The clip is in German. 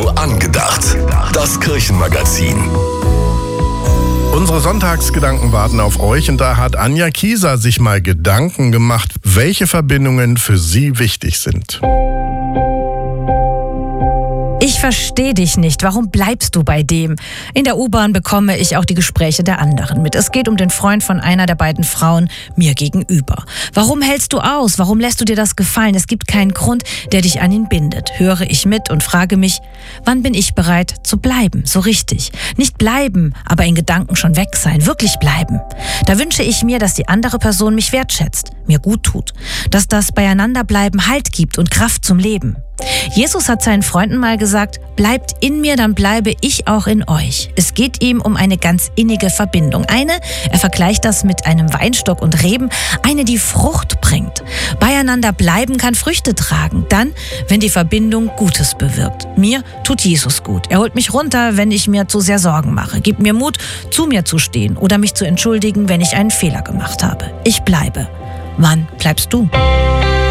Radio angedacht. Das Kirchenmagazin. Unsere Sonntagsgedanken warten auf euch und da hat Anja Kieser sich mal Gedanken gemacht, welche Verbindungen für sie wichtig sind. Ich verstehe dich nicht. Warum bleibst du bei dem? In der U-Bahn bekomme ich auch die Gespräche der anderen mit. Es geht um den Freund von einer der beiden Frauen mir gegenüber. Warum hältst du aus? Warum lässt du dir das gefallen? Es gibt keinen Grund, der dich an ihn bindet. Höre ich mit und frage mich, wann bin ich bereit zu bleiben? So richtig. Nicht bleiben, aber in Gedanken schon weg sein. Wirklich bleiben. Da wünsche ich mir, dass die andere Person mich wertschätzt, mir gut tut. Dass das Beieinanderbleiben Halt gibt und Kraft zum Leben. Jesus hat seinen Freunden mal gesagt, bleibt in mir, dann bleibe ich auch in euch. Es geht ihm um eine ganz innige Verbindung. Er vergleicht das mit einem Weinstock und Reben, eine, die Frucht bringt. Beieinander bleiben kann Früchte tragen, dann, wenn die Verbindung Gutes bewirkt. Mir tut Jesus gut. Er holt mich runter, wenn ich mir zu sehr Sorgen mache, gibt mir Mut, zu mir zu stehen oder mich zu entschuldigen, wenn ich einen Fehler gemacht habe. Ich bleibe. Wann bleibst du?